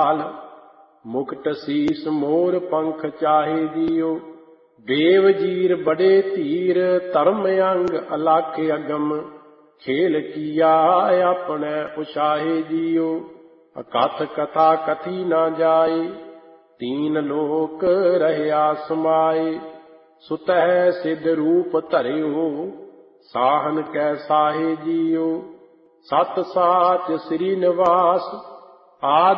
ਕਾਲ। ਮੁਕਟ ਸੀਸ ਮੋਰ ਪੰਖ ਚਾਹੇ ਜੀਓ। ਦੇਵ ਜੀਰ ਬੜੇ ਧੀਰ ਧਰਮ ਅੰਗ ਅਲਾਖ ਅਗਮ। ਖੇਲ ਕੀਆ ਆਪਣੇ ਉਛਾਹੇ ਜੀਓ। ਅਕਥ ਕਥਾ ਕਥੀ ਨਾ ਜਾਏ। ਤੀਨ ਲੋਕ ਰਹਿਆ ਸਮਾਏ। ਸੁਤਹਿ ਸਿਧ ਰੂਪ ਧਰਿਓ। ਸਾਹਨ ਕੈ ਸਾਹੇ ਜੀਓ। ਸਤ ਸਾਚ ਸ੍ਰੀ ਨਿਵਾਸ। ਆਦ